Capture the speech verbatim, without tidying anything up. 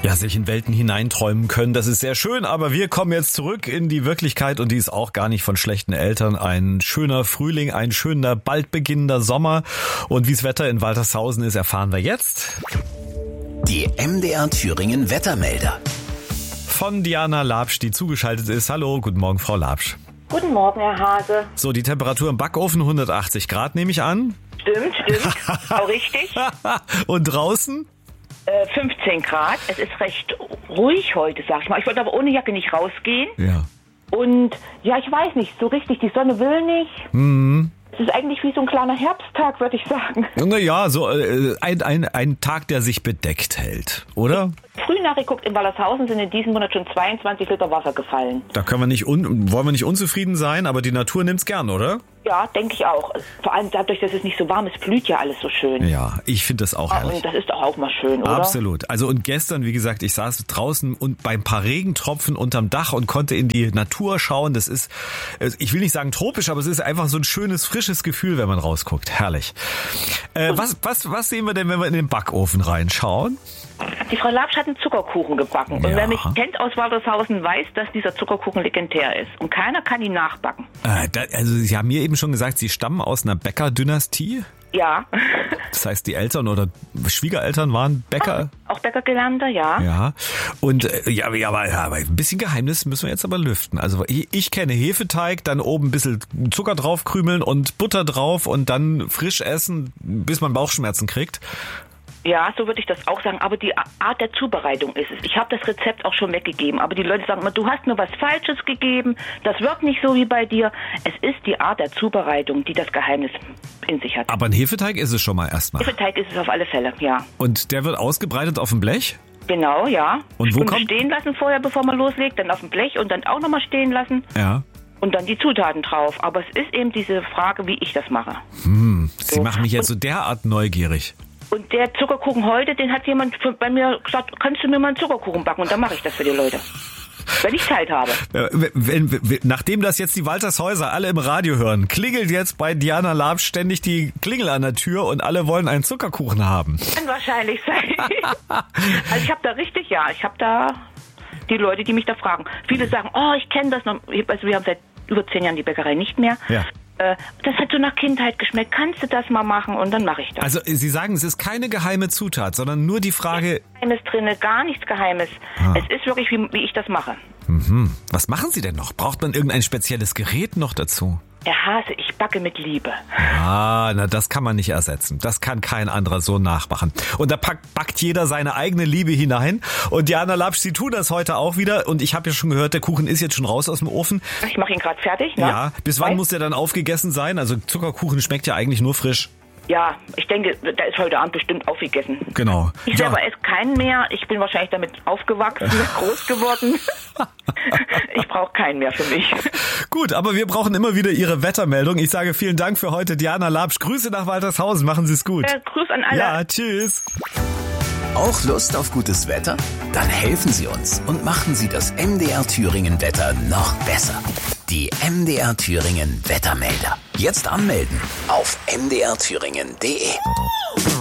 Ja, sich in Welten hineinträumen können, das ist sehr schön, aber wir kommen jetzt zurück in die Wirklichkeit und die ist auch gar nicht von schlechten Eltern. Ein schöner Frühling, ein schöner, bald beginnender Sommer und wie das Wetter in Waltershausen ist, erfahren wir jetzt. Die M D R Thüringen Wettermelder. Von Diana Labsch, die zugeschaltet ist. Hallo, guten Morgen, Frau Labsch. Guten Morgen, Herr Hase. So, die Temperatur im Backofen hundertachtzig Grad, nehme ich an. Stimmt, stimmt. Auch richtig. Und draußen? Äh, fünfzehn Grad. Es ist recht ruhig heute, sag ich mal. Ich wollte aber ohne Jacke nicht rausgehen. Ja. Und ja, ich weiß nicht, so richtig, die Sonne will nicht. Mhm. Es ist eigentlich wie so ein kleiner Herbsttag, würde ich sagen. Naja, so äh, ein, ein, ein Tag, der sich bedeckt hält, oder? Früh nachgeguckt, in Waltershausen sind in diesem Monat schon zweiundzwanzig Liter Wasser gefallen. Da können wir nicht un, wollen wir nicht unzufrieden sein, aber die Natur nimmt's gern, oder? Ja, denke ich auch. Vor allem dadurch, dass es nicht so warm ist, blüht ja alles so schön. Ja, ich finde das auch Ah, herrlich. und das ist doch auch mal schön, oder? Absolut. Also und gestern, wie gesagt, ich saß draußen und bei ein paar Regentropfen unterm Dach und konnte in die Natur schauen. Das ist, ich will nicht sagen tropisch, aber es ist einfach so ein schönes, frisches Gefühl, wenn man rausguckt. Herrlich. Äh, was, was, was sehen wir denn, wenn wir in den Backofen reinschauen? Die Frau Labsch hat einen Zuckerkuchen gebacken. Und Ja. wer mich kennt aus Waltershausen, weiß, dass dieser Zuckerkuchen legendär ist. Und keiner kann ihn nachbacken. Äh, da, also Sie haben mir eben schon gesagt, Sie stammen aus einer Bäckerdynastie. Ja. Das heißt, die Eltern oder Schwiegereltern waren Bäcker. Auch Bäckergelernter, ja. Ja. Und äh, ja, ja, aber, ja, aber ein bisschen Geheimnis müssen wir jetzt aber lüften. Also ich, ich kenne Hefeteig, dann oben ein bisschen Zucker draufkrümeln und Butter drauf und dann frisch essen, bis man Bauchschmerzen kriegt. Ja, so würde ich das auch sagen. Aber die Art der Zubereitung ist es. Ich habe das Rezept auch schon weggegeben. Aber die Leute sagen immer, du hast mir was Falsches gegeben. Das wird nicht so wie bei dir. Es ist die Art der Zubereitung, die das Geheimnis in sich hat. Aber ein Hefeteig ist es schon mal erstmal. Hefeteig ist es auf alle Fälle, ja. Und der wird ausgebreitet auf dem Blech? Genau, ja. Und wo Stunde kommt- stehen lassen vorher, bevor man loslegt. Dann auf dem Blech und dann auch nochmal stehen lassen. Ja. Und dann die Zutaten drauf. Aber es ist eben diese Frage, wie ich das mache. Hm, Sie So. machen mich jetzt so derart neugierig. Und der Zuckerkuchen heute, den hat jemand von- bei mir gesagt, kannst du mir mal einen Zuckerkuchen backen? Und dann mache ich das für die Leute. Wenn ich Zeit habe. Äh, Wenn, wenn, nachdem das jetzt die Waltershäuser alle im Radio hören, klingelt jetzt bei Diana Labsch ständig die Klingel an der Tür und alle wollen einen Zuckerkuchen haben. Kann wahrscheinlich sein. Also ich habe da richtig, ja, ich habe da die Leute, die mich da fragen. Viele sagen, oh, ich kenne das noch. Also wir haben seit über zehn Jahren die Bäckerei nicht mehr. Ja. Äh, Das hat so nach Kindheit geschmeckt. Kannst du das mal machen? Und dann mache ich das. Also Sie sagen, es ist keine geheime Zutat, sondern nur die Frage, Geheimes drinne, gar nichts Geheimes. Ah. Es ist wirklich, wie, wie ich das mache. mhm, was machen Sie denn noch? Braucht man irgendein spezielles Gerät noch dazu? Herr Hase, ich backe mit Liebe. Ah, na das kann man nicht ersetzen. Das kann kein anderer so nachmachen. Und da packt, backt jeder seine eigene Liebe hinein. Und Diana Labsch, Sie tun das heute auch wieder. Und ich habe ja schon gehört, der Kuchen ist jetzt schon raus aus dem Ofen. Ich mache ihn gerade fertig. Ne? Ja, bis wann Weiß? muss der dann aufgegessen sein? Also Zuckerkuchen schmeckt ja eigentlich nur frisch. Ja, ich denke, der ist heute Abend bestimmt aufgegessen. Genau. Ich selber esse keinen mehr. Ich bin wahrscheinlich damit aufgewachsen, groß geworden. Ich brauche keinen mehr für mich. Gut, aber wir brauchen immer wieder Ihre Wettermeldung. Ich sage vielen Dank für heute, Diana Labsch. Grüße nach Waltershausen. Machen Sie es gut. Äh, Gruß an alle. Ja, tschüss. Auch Lust auf gutes Wetter? Dann helfen Sie uns und machen Sie das M D R Thüringen Wetter noch besser. Die M D R Thüringen Wettermelder. Jetzt anmelden auf m d r thüringen punkt d e.